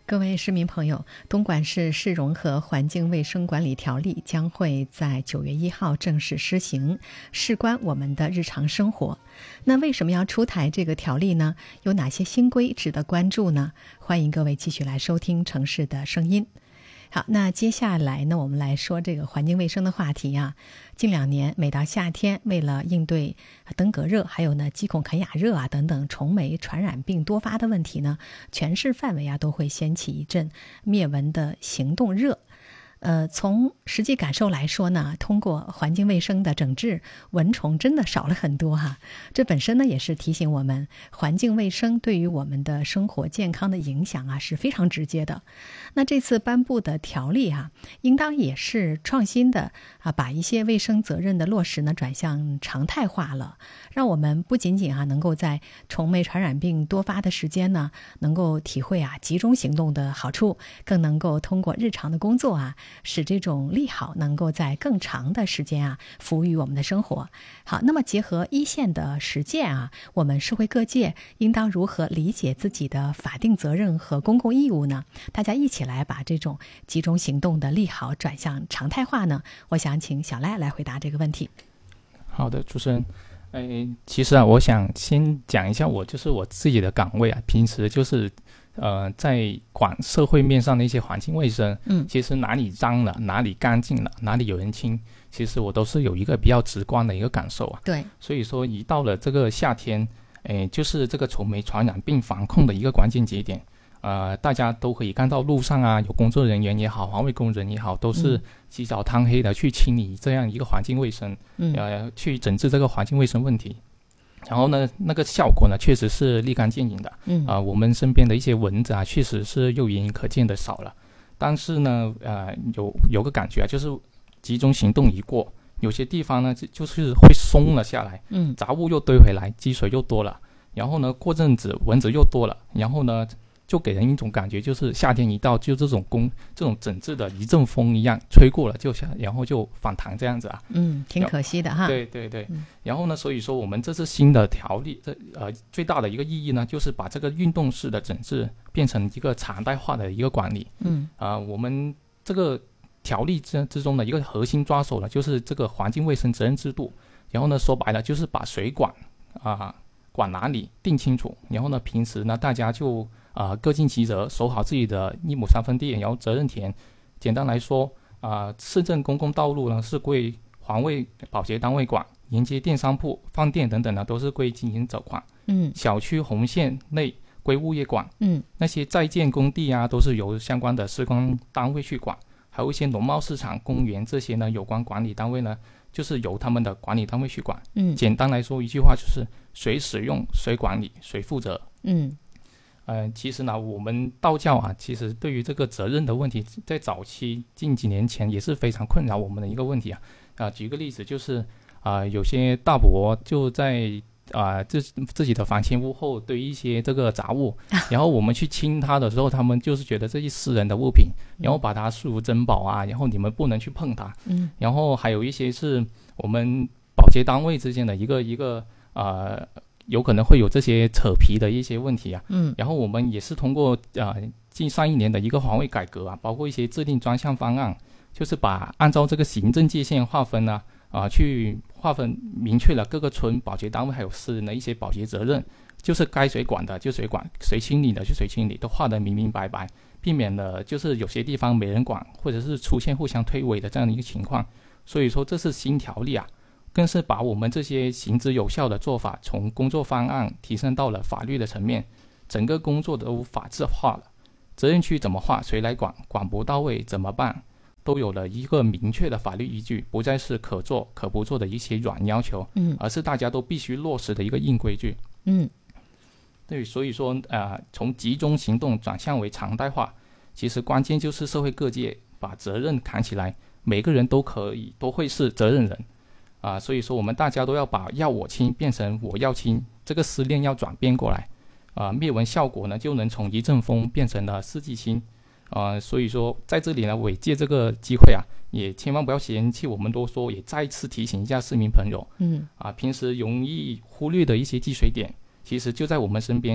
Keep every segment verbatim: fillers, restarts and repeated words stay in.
各位市民朋友，东莞市市容和环境卫生管理条例将会在九月一号正式施行，事关我们的日常生活。那为什么要出台这个条例呢？有哪些新规值得关注呢？欢迎各位继续来收听城市的声音。好，那接下来呢，我们来说这个环境卫生的话题啊。近两年，每到夏天，为了应对登革热，还有呢鸡孔肯雅热啊等等虫媒传染病多发的问题呢，全市范围啊都会掀起一阵灭蚊的行动热。呃，从实际感受来说呢，通过环境卫生的整治，蚊虫真的少了很多哈。这本身呢也是提醒我们，环境卫生对于我们的生活健康的影响啊是非常直接的。那这次颁布的条例啊，应当也是创新的啊，把一些卫生责任的落实呢转向常态化了，让我们不仅仅啊能够在虫媒传染病多发的时间呢，能够体会啊集中行动的好处，更能够通过日常的工作啊，使这种利好能够在更长的时间啊服务于我们的生活。好，那么结合一线的实践啊，我们社会各界应当如何理解自己的法定责任和公共义务呢？大家一起来把这种集中行动的利好转向常态化呢？我想请小赖来回答这个问题。 好的，主持人。哎，其实啊，我想先讲一下我就是我自己的岗位啊，平时就是呃在管社会面上的一些环境卫生，嗯，其实哪里脏了，哪里干净了，哪里有人清，其实我都是有一个比较直观的一个感受啊。 对，所以说一到了这个夏天，哎，就是这个虫媒传染病防控的一个关键节点。呃，大家都可以看到路上啊，有工作人员也好，环卫工人也好，都是起早贪黑的去清理这样一个环境卫生，嗯，呃，去整治这个环境卫生问题。然后呢，那个效果呢，确实是立竿见影的。嗯，啊、呃，我们身边的一些蚊子啊，确实是又眼可见的少了。但是呢，呃，有有个感觉啊，就是集中行动一过，有些地方呢，就就是会松了下来，嗯，杂物又堆回来，积水又多了。然后呢，过阵子蚊子又多了，然后呢，就给人一种感觉，就是夏天一到，就这种工这种整治的一阵风一样吹过了，就然后就反弹这样子啊。 嗯，挺可惜的哈。 对对对、嗯。然后呢，所以说我们这次新的条例，这呃最大的一个意义呢，就是把这个运动式的整治变成一个常态化的一个管理。嗯。啊、呃，我们这个条例之之中的一个核心抓手呢，就是这个环境卫生责任制度。然后呢，说白了就是把谁管啊、呃、管哪里定清楚。然后呢，平时呢大家就啊、呃，各尽其责，守好自己的一亩三分地，然后责任田。简单来说，啊、呃，市政公共道路呢是归环卫保洁单位管，沿街电商铺、饭店等等呢都是归经营者管。嗯，小区红线内归物业管。嗯，那些在建工地啊，都是由相关的施工单位去管。还有一些农贸市场、公园这些呢，有关管理单位呢，就是由他们的管理单位去管。嗯，简单来说一句话就是谁使用、谁管理、谁负责。嗯。呃，其实呢，我们道教啊，其实对于这个责任的问题，在早期近几年前也是非常困扰我们的一个问题啊。啊、呃，举个例子，就是啊、呃，有些大伯就在啊、呃、自自己的房前屋后堆一些这个杂物，然后我们去清它的时候，他们就是觉得这些私人的物品，然后把它视如珍宝啊，然后你们不能去碰它。嗯。然后还有一些是我们保洁单位之间的一个一个呃。有可能会有这些扯皮的一些问题啊，嗯，然后我们也是通过呃近上一年的一个环卫改革啊，包括一些制定专项方案，就是把按照这个行政界限划分呢，啊、呃，去划分明确了各个村保洁单位还有私人的一些保洁责任，就是该谁管的就谁管，谁清理的就谁清理，都划得明明白白，避免了就是有些地方没人管，或者是出现互相推诿的这样的一个情况。所以说这是新条例啊。更是把我们这些行之有效的做法从工作方案提升到了法律的层面，整个工作都法制化了，责任区怎么划，谁来管，管不到位怎么办，都有了一个明确的法律依据，不再是可做可不做的一些软要求，嗯，而是大家都必须落实的一个硬规矩。嗯，对，所以说呃，从集中行动转向为常态化，其实关键就是社会各界把责任扛起来，每个人都可以都会是责任人。啊，所以说我们大家都要把要我清变成我要清，这个思念要转变过来，啊，灭蚊效果呢就能从一阵风变成了四季青，啊，所以说在这里呢，我也借这个机会啊，也千万不要嫌弃我们多说，也再次提醒一下市民朋友，嗯，啊，平时容易忽略的一些积水点，其实就在我们身边，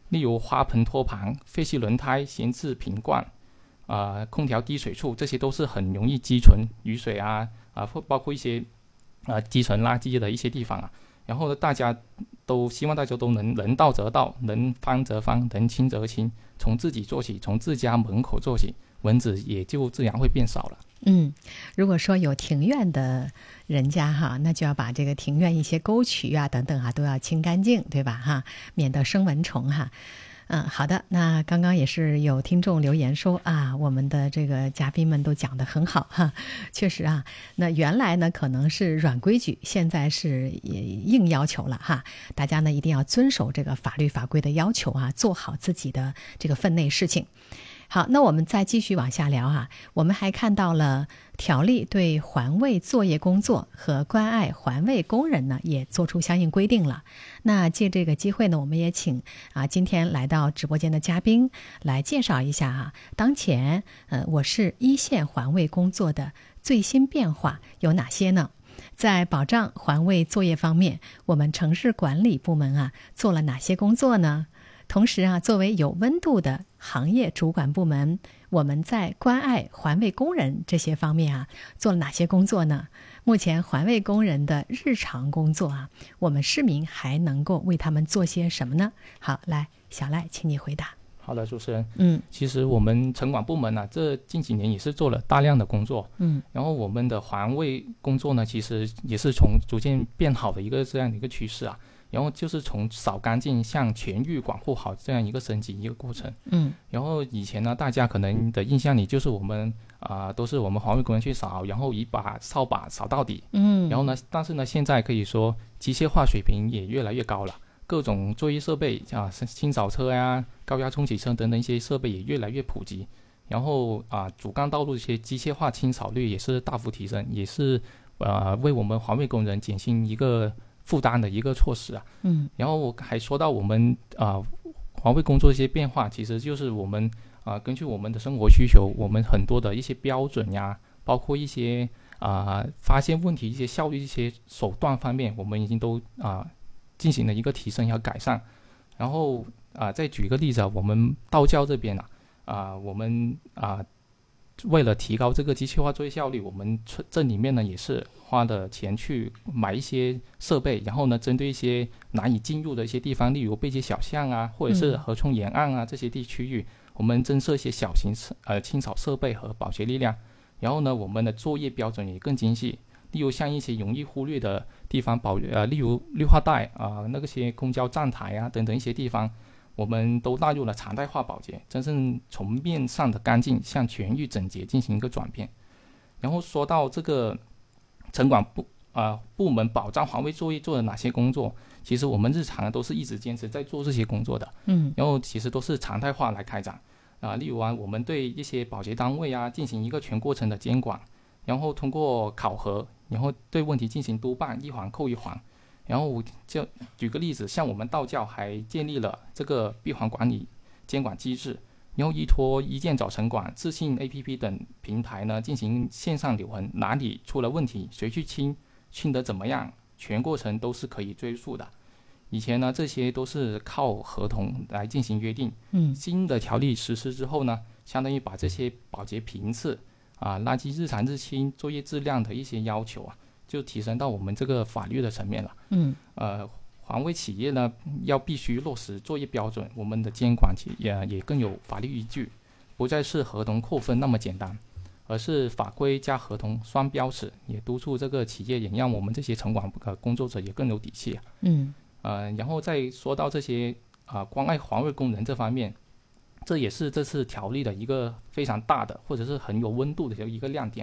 例如花盆托盘、废弃轮胎、闲置瓶罐、啊、呃、空调滴水处，这些都是很容易积存雨水啊啊，包括一些啊、呃、积存垃圾的一些地方啊。然后呢，大家都希望大家都能能到则到，能方则方，能清则清，从自己做起，从自家门口做起，蚊子也就自然会变少了。 嗯，如果说有庭院的人家哈，那就要把这个庭院一些沟渠啊等等啊都要清干净，对吧哈，免得生蚊虫哈。嗯，好的。那刚刚也是有听众留言说啊，我们的这个嘉宾们都讲得很好哈，确实啊。那原来呢可能是软规矩，现在是硬要求了哈。大家呢一定要遵守这个法律法规的要求啊，做好自己的这个分内事情。好，那我们再继续往下聊啊。我们还看到了条例对环卫作业工作和关爱环卫工人呢也做出相应规定了。那借这个机会呢，我们也请啊今天来到直播间的嘉宾来介绍一下啊，当前呃我市一线环卫工作的最新变化有哪些呢？在保障环卫作业方面，我们城市管理部门啊做了哪些工作呢？同时啊，作为有温度的行业主管部门，我们在关爱环卫工人这些方面啊，做了哪些工作呢？目前环卫工人的日常工作啊，我们市民还能够为他们做些什么呢？好，来，小赖，请你回答。 好的，主持人。 嗯， 其实我们城管部门呢、啊，这近几年也是做了大量的工作。 嗯， 然后我们的环卫工作呢，其实也是从逐渐变好的一个这样的一个趋势啊。然后就是从扫干净向全域管护好这样一个升级一个过程。 嗯， 然后以前呢，大家可能的印象里就是我们啊、呃，都是我们环卫工人去扫，然后一把扫把扫到底。 嗯， 然后呢，但是呢，现在可以说机械化水平也越来越高了，各种作业设备啊，清扫车呀、高压冲洗车等等一些设备也越来越普及。然后啊，主干道路一些机械化清扫率也是大幅提升，也是呃为我们环卫工人减轻一个负担的一个措施啊。 嗯， 然后我还说到我们啊环卫工作一些变化，其实就是我们啊根据我们的生活需求，我们很多的一些标准呀，包括一些啊发现问题一些效率一些手段方面，我们已经都啊进行了一个提升和改善。然后啊再举一个例子啊，我们道教这边啊啊我们啊为了提高这个机械化作业效率，我们这里面呢也是花了钱去买一些设备，然后呢针对一些难以进入的一些地方，例如背街小巷啊，或者是河涌沿岸啊、嗯、这些地区域，我们增设一些小型呃清扫设备和保洁力量。然后呢我们的作业标准也更精细，例如像一些容易忽略的地方保呃例如绿化带啊、呃、那些公交站台啊等等一些地方，我们都纳入了常态化保洁，真正从面上的干净向全域整洁进行一个转变。然后说到这个城管部啊、呃、部门保障环卫作业做了哪些工作，其实我们日常都是一直坚持在做这些工作的。 嗯， 然后其实都是常态化来开展啊、呃，例如啊，我们对一些保洁单位啊进行一个全过程的监管，然后通过考核，然后对问题进行督办，一环扣一环。然后就举个例子，像我们道教还建立了这个闭环管理监管机制，然后依托一键找城管、自信 A P P 等平台呢进行线上留痕，哪里出了问题，谁去清，清得怎么样，全过程都是可以追溯的。以前呢这些都是靠合同来进行约定， 嗯， 新的条例实施之后呢，相当于把这些保洁频次啊、垃圾日常日清、作业质量的一些要求啊，就提升到我们这个法律的层面了。 嗯， 呃，环卫企业呢要必须落实作业标准，我们的监管也也更有法律依据，不再是合同扣分那么简单，而是法规加合同双标尺，也督促这个企业，也让我们这些城管呃工作者也更有底气啊。 嗯， 呃，然后再说到这些啊、呃、关爱环卫工人这方面，这也是这次条例的一个非常大的或者是很有温度的一个亮点。